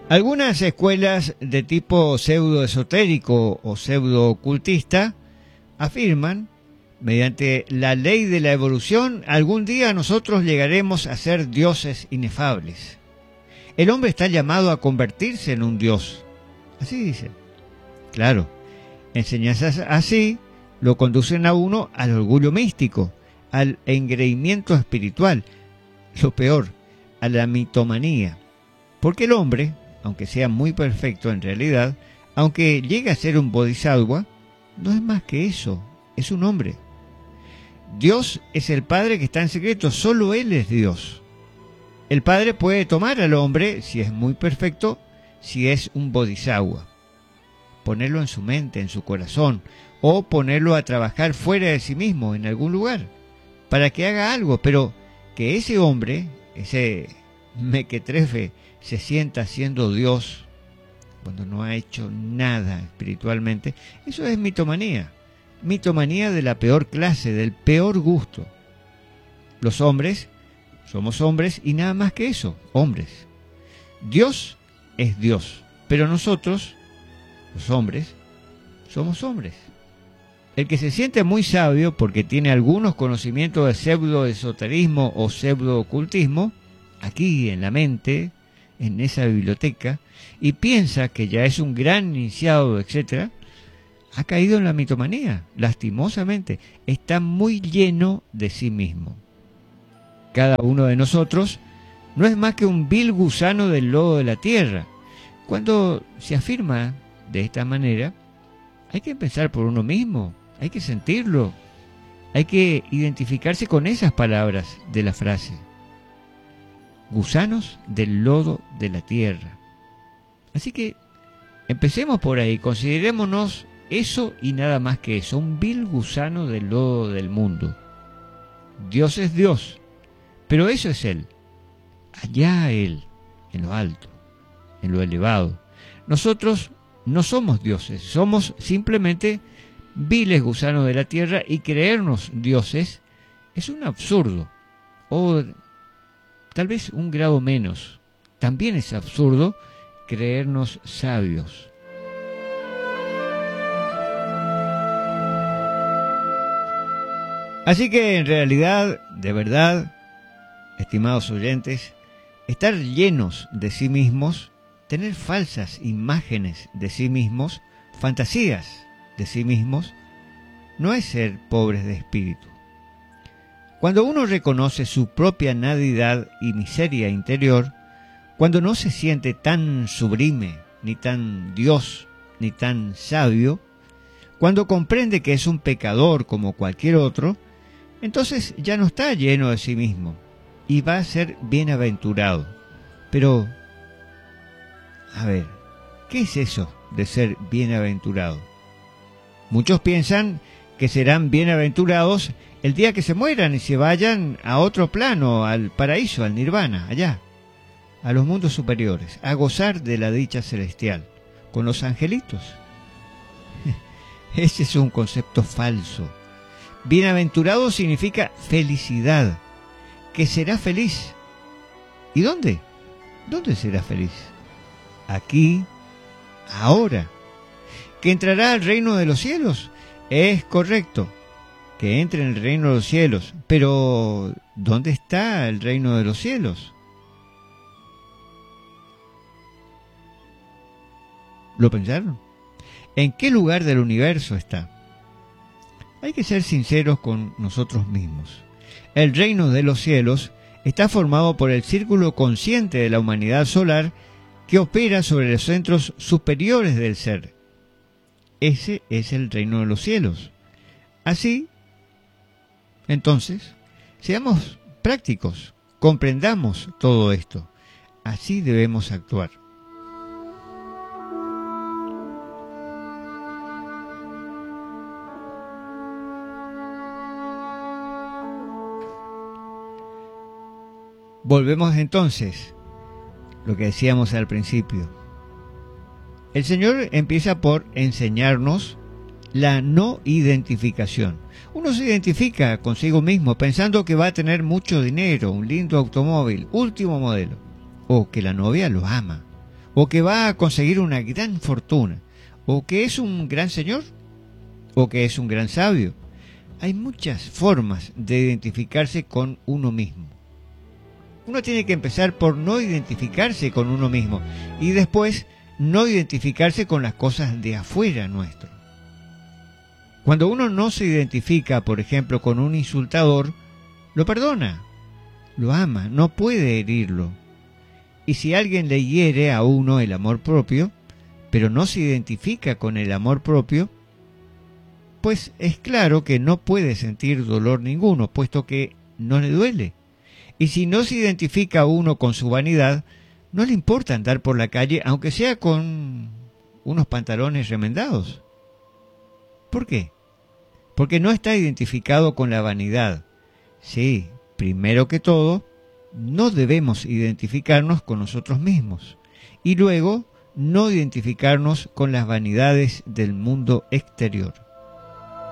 Algunas escuelas de tipo pseudo-esotérico o pseudo-ocultista afirman, mediante la ley de la evolución, algún día nosotros llegaremos a ser dioses inefables. El hombre está llamado a convertirse en un dios. Así dicen. Claro, enseñanzas así lo conducen a uno al orgullo místico, al engreimiento espiritual, lo peor, a la mitomanía. Porque el hombre, aunque sea muy perfecto en realidad, aunque llegue a ser un bodhisattva, no es más que eso, es un hombre. Dios es el Padre que está en secreto, solo Él es Dios. El Padre puede tomar al hombre, si es muy perfecto, si es un bodhisattva, ponerlo en su mente, en su corazón, o ponerlo a trabajar fuera de sí mismo, en algún lugar, para que haga algo, pero que ese hombre, ese mequetrefe, se sienta siendo Dios cuando no ha hecho nada espiritualmente, eso es mitomanía. Mitomanía de la peor clase, del peor gusto. Los hombres somos hombres y nada más que eso, hombres. Dios es Dios, pero nosotros, los hombres, somos hombres. El que se siente muy sabio porque tiene algunos conocimientos de pseudo-esoterismo o pseudo-ocultismo, aquí en la mente, en esa biblioteca, y piensa que ya es un gran iniciado, etc., ha caído en la mitomanía, lastimosamente. Está muy lleno de sí mismo. Cada uno de nosotros no es más que un vil gusano del lodo de la tierra. Cuando se afirma de esta manera, hay que empezar por uno mismo, hay que sentirlo, hay que identificarse con esas palabras de la frase. Gusanos del lodo de la tierra. Así que empecemos por ahí, considerémonos eso y nada más que eso, un vil gusano del lodo del mundo. Dios es Dios, pero eso es Él, allá Él, en lo alto, en lo elevado. Nosotros no somos dioses, somos simplemente viles gusanos de la tierra, y creernos dioses es un absurdo, o tal vez un grado menos. También es absurdo creernos sabios. Así que en realidad, de verdad, estimados oyentes, estar llenos de sí mismos, tener falsas imágenes de sí mismos, fantasías de sí mismos, no es ser pobres de espíritu. Cuando uno reconoce su propia nadidad y miseria interior, cuando no se siente tan sublime, ni tan Dios, ni tan sabio, cuando comprende que es un pecador como cualquier otro, entonces ya no está lleno de sí mismo y va a ser bienaventurado. Pero, a ver, ¿qué es eso de ser bienaventurado? Muchos piensan que serán bienaventurados el día que se mueran y se vayan a otro plano, al paraíso, al nirvana, allá, a los mundos superiores, a gozar de la dicha celestial, con los angelitos. Ese es un concepto falso. Bienaventurado significa felicidad, que será feliz. ¿Y dónde? ¿Dónde será feliz? Aquí, ahora. ¿Que entrará al reino de los cielos? Es correcto, que entre en el reino de los cielos. Pero, ¿dónde está el reino de los cielos? ¿Lo pensaron? ¿En qué lugar del universo está? Hay que ser sinceros con nosotros mismos. El reino de los cielos está formado por el círculo consciente de la humanidad solar que opera sobre los centros superiores del ser. Ese es el reino de los cielos. Así, entonces, seamos prácticos, comprendamos todo esto. Así debemos actuar. Volvemos entonces, lo que decíamos al principio. El Señor empieza por enseñarnos la no identificación. Uno se identifica consigo mismo pensando que va a tener mucho dinero, un lindo automóvil, último modelo, o que la novia lo ama, o que va a conseguir una gran fortuna, o que es un gran señor, o que es un gran sabio. Hay muchas formas de identificarse con uno mismo. Uno tiene que empezar por no identificarse con uno mismo y después no identificarse con las cosas de afuera nuestro. Cuando uno no se identifica, por ejemplo, con un insultador, lo perdona, lo ama, no puede herirlo. Y si alguien le hiere a uno el amor propio, pero no se identifica con el amor propio, pues es claro que no puede sentir dolor ninguno, puesto que no le duele. Y si no se identifica uno con su vanidad, no le importa andar por la calle, aunque sea con unos pantalones remendados. ¿Por qué? Porque no está identificado con la vanidad. Sí, primero que todo, no debemos identificarnos con nosotros mismos. Y luego, no identificarnos con las vanidades del mundo exterior.